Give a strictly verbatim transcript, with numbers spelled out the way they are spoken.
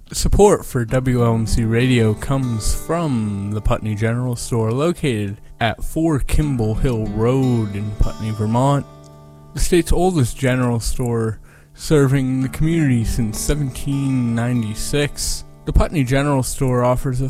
Support for W L M C Radio comes from the Putney General Store, located at four Kimball Hill Road in Putney, Vermont. The state's oldest general store, serving the community since seventeen ninety-six. The Putney General Store offers a